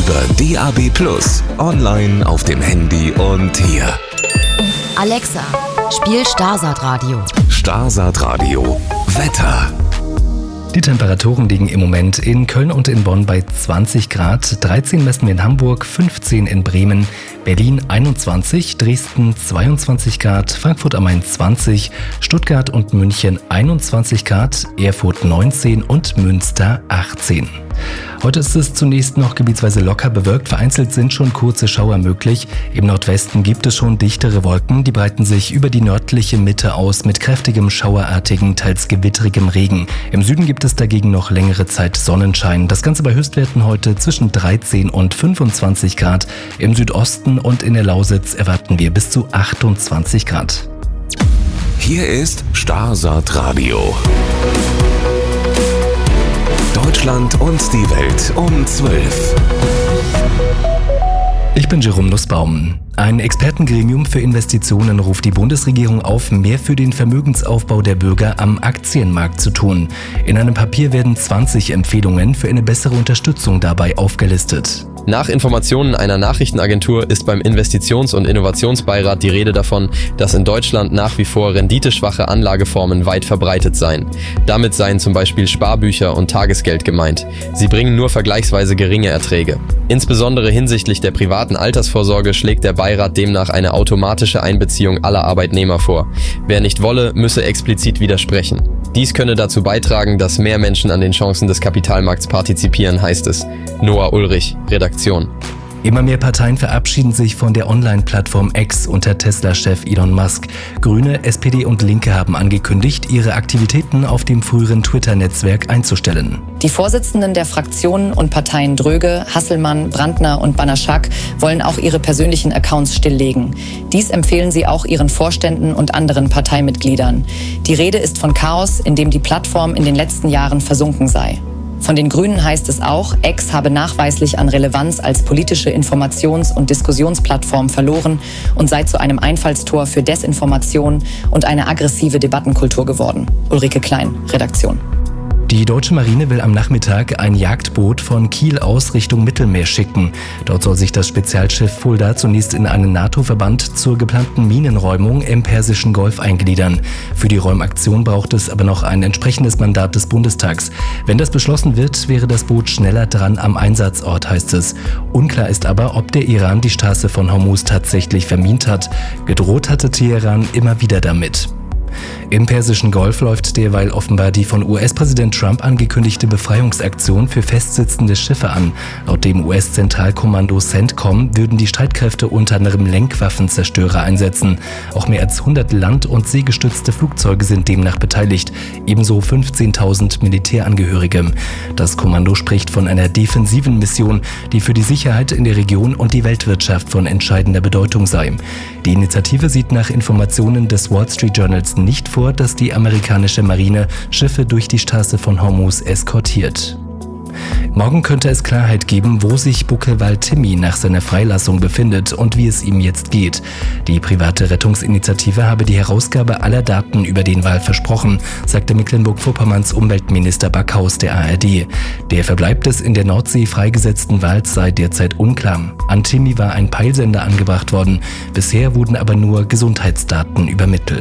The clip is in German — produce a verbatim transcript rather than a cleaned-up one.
über D A B plus, online auf dem Handy und hier. Alexa, spiel Starsat Radio. Starsat Radio. Wetter. Die Temperaturen liegen im Moment in Köln und in Bonn bei zwanzig Grad, dreizehn messen wir in Hamburg, fünfzehn in Bremen, Berlin einundzwanzig, Dresden zweiundzwanzig Grad, Frankfurt am Main zwanzig, Stuttgart und München einundzwanzig Grad, Erfurt neunzehn und Münster achtzehn. Heute ist es zunächst noch gebietsweise locker bewölkt, vereinzelt sind schon kurze Schauer möglich. Im Nordwesten gibt es schon dichtere Wolken, die breiten sich über die nördliche Mitte aus mit kräftigem, schauerartigen, teils gewitterigem Regen. Im Süden gibt es dagegen noch längere Zeit Sonnenschein. Das Ganze bei Höchstwerten heute zwischen dreizehn und fünfundzwanzig Grad. Im Südosten und in der Lausitz erwarten wir bis zu achtundzwanzig Grad. Hier ist Starsat Radio. Deutschland und die Welt um zwölf. Ich bin Jerome Nussbaum. Ein Expertengremium für Investitionen ruft die Bundesregierung auf, mehr für den Vermögensaufbau der Bürger am Aktienmarkt zu tun. In einem Papier werden zwanzig Empfehlungen für eine bessere Unterstützung dabei aufgelistet. Nach Informationen einer Nachrichtenagentur ist beim Investitions- und Innovationsbeirat die Rede davon, dass in Deutschland nach wie vor renditeschwache Anlageformen weit verbreitet seien. Damit seien zum Beispiel Sparbücher und Tagesgeld gemeint. Sie bringen nur vergleichsweise geringe Erträge. Insbesondere hinsichtlich der privaten Altersvorsorge schlägt der Beirat demnach eine automatische Einbeziehung aller Arbeitnehmer vor. Wer nicht wolle, müsse explizit widersprechen. Dies könne dazu beitragen, dass mehr Menschen an den Chancen des Kapitalmarkts partizipieren, heißt es. Noah Ulrich, Redaktion. Immer mehr Parteien verabschieden sich von der Online-Plattform X unter Tesla-Chef Elon Musk. Grüne, S P D und Linke haben angekündigt, ihre Aktivitäten auf dem früheren Twitter-Netzwerk einzustellen. Die Vorsitzenden der Fraktionen und Parteien Dröge, Hasselmann, Brandner und Banaschak wollen auch ihre persönlichen Accounts stilllegen. Dies empfehlen sie auch ihren Vorständen und anderen Parteimitgliedern. Die Rede ist von Chaos, in dem die Plattform in den letzten Jahren versunken sei. Von den Grünen heißt es auch, X habe nachweislich an Relevanz als politische Informations- und Diskussionsplattform verloren und sei zu einem Einfallstor für Desinformation und eine aggressive Debattenkultur geworden. Ulrike Klein, Redaktion. Die deutsche Marine will am Nachmittag ein Jagdboot von Kiel aus Richtung Mittelmeer schicken. Dort soll sich das Spezialschiff Fulda zunächst in einen NATO-Verband zur geplanten Minenräumung im Persischen Golf eingliedern. Für die Räumaktion braucht es aber noch ein entsprechendes Mandat des Bundestags. Wenn das beschlossen wird, wäre das Boot schneller dran am Einsatzort, heißt es. Unklar ist aber, ob der Iran die Straße von Hormuz tatsächlich vermint hat. Gedroht hatte Teheran immer wieder damit. Im Persischen Golf läuft derweil offenbar die von U S-Präsident Trump angekündigte Befreiungsaktion für festsitzende Schiffe an. Laut dem U S-Zentralkommando CENTCOM würden die Streitkräfte unter anderem Lenkwaffenzerstörer einsetzen. Auch mehr als hundert land- und seegestützte Flugzeuge sind demnach beteiligt, ebenso fünfzehntausend Militärangehörige. Das Kommando spricht von einer defensiven Mission, die für die Sicherheit in der Region und die Weltwirtschaft von entscheidender Bedeutung sei. Die Initiative sieht nach Informationen des Wall Street Journals nicht vor, dass die amerikanische Marine Schiffe durch die Straße von Hormuz eskortiert. Morgen könnte es Klarheit geben, wo sich Buckelwald Timmy nach seiner Freilassung befindet und wie es ihm jetzt geht. Die private Rettungsinitiative habe die Herausgabe aller Daten über den Wal versprochen, sagte Mecklenburg-Vorpommerns Umweltminister Backhaus der A R D. Der Verbleib des in der Nordsee freigesetzten Wals sei derzeit unklar. An Timmy war ein Peilsender angebracht worden, bisher wurden aber nur Gesundheitsdaten übermittelt.